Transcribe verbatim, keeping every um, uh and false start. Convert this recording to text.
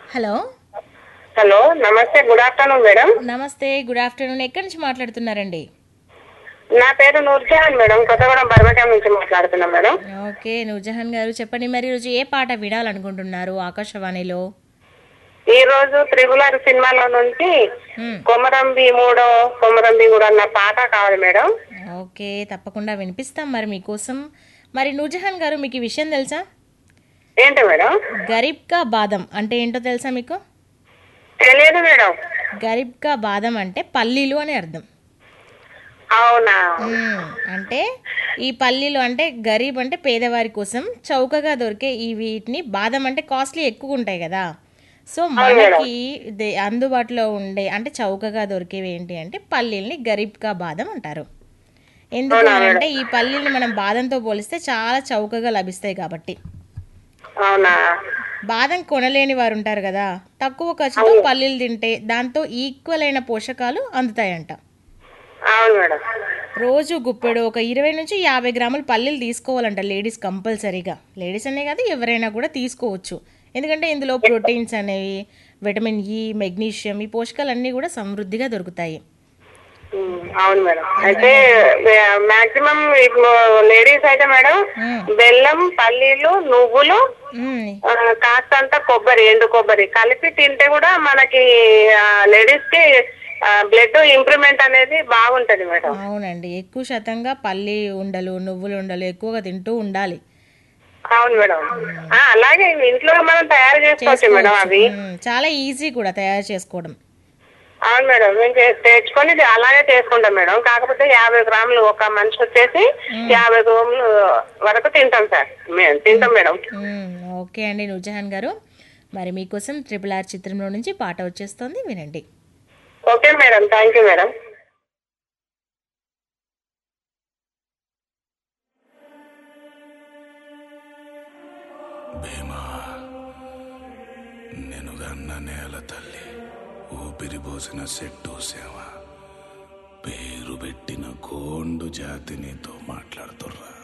Hello. Hello, నమస్తే. Good afternoon madam. నమస్తే, good afternoon. ఎక్కడి నుంచి మాట్లాడుతున్నారండి? నా పేరు నూర్జహాన్ మేడం. కొత్తగూడెం బర్మటం నుంచి మాట్లాడుతున్నాం మేడం. ఓకే నూర్జహాన్ గారు, చెప్పండి. మరి ఈరోజు ఏ పాట వినాలనుకుంటున్నారు ఆకాశవాణిలో? ఈ రోజు త్రిగులర్ సినిమాలో నుంచి మ్మ్. కొమరంబి మూడో కొమరంబి మూడో అన్న పాట కావాలి మేడం. ఓకే, తప్పకుండా వినిపిస్తాం మరి మీకోసం. మరి నూర్జహాన్ గారు, మీకు ఈ విషయం తెలుసా? ఏంటి మేడం? గరీబ్ కా బాదం అంటే ఏంటో తెలుసా మీకు? తెలియదు మేడం. గరీబ్ కా బాదం అంటే పల్లీలు అని అర్థం. అవునా? మ్మ్. అంటే ఈ పల్లీలు అంటే గరీబ్ అంటే పేదవారి కోసం చౌకగా దొరికే ఈ వీటిని, బాదం అంటే కాస్ట్లీ ఎక్కువ ఉంటాయి కదా. సో మనకి దే- అందుబాటులో ఉండే అంటే చౌకగా దొరికేవి ఏంటి అంటే పల్లీల్ని గరీబ్ కా బాదం అంటారు. ఎందుకు అవునా అని మేడం? అంటే ఈ పల్లీల్ని మనం బాదంతో పోలిస్తే చాలా చౌకగా లభిస్తాయి కాబట్టి. అవునా? బాదం కొనలేని వారు ఉంటారు కదా, తక్కువ ఖర్చుతో పల్లీలు తింటే దాంతో ఈక్వల్ అయిన పోషకాలు అందుతాయంట. అవును మేడం. రోజు గుప్పెడు ఒక ఇరవై నుంచి యాభై గ్రాములు పల్లీలు తీసుకోవాలంట లేడీస్ కంపల్సరీగా. లేడీస్ అనే కాదు, ఎవరైనా కూడా తీసుకోవచ్చు. ఎందుకంటే ఇందులో ప్రోటీన్స్ అనేవి, విటమిన్ ఈ, మెగ్నీషియం, ఈ పోషకాలు అన్నీ కూడా సమృద్ధిగా దొరుకుతాయి. ఉమ్, అవును మేడం. అయితే మాక్సిమం ఇప్పుడు లేడీస్ అయితే మేడం మ్మ్. బెల్లం, పల్లీలు, నువ్వులు, మ్మ్. ఆ, కాస్తంత కొబ్బరి, ఎండు కొబ్బరి కలిపి తింటే కూడా మనకి లేడీస్ కి బ్లడ్ ఇంప్రూవ్మెంట్ అనేది బాగుంటది మేడం. అవునండి, ఎక్కువ శాతంగా పల్లి ఉండలు, నువ్వులు ఉండలు ఎక్కువగా తింటూ ఉండాలి. అవును మేడం. ఆ, అలాగే ఇంట్లో మనం తయారు చేసుకోవచ్చు మేడం చేసుకోవచ్చు. అవి. మ్మ్. చాలా ఈజీ కూడా తయారు చేసుకోవడం. అవును మేడం, మేము చే- తెచ్చుకొని ఇది అలాగే చేసుకుంటాం మేడం. కాకపోతే యాభై గ్రాములు ఒక మనిషి వచ్చేసి యాభై గ్రాములు వరకు తింటాం సార్. మేము తింటాం మేడం. మ్మ్. ఓకే అండి నూర్జహాన్ గారు, మరి మీకోసం ట్రిపుల్ ఆర్ చిత్రంలో నుంచి పాట వచ్చేస్తుంది, వినండి. Okay madam, thank you madam. భీమా, నెనుగన్న నేల తల్లి, ఊపిరి పోసిన సెట్టు సేవ, పేరు పెట్టిన కోండు జాతి నీతో మాట్లాడుతుర్రా.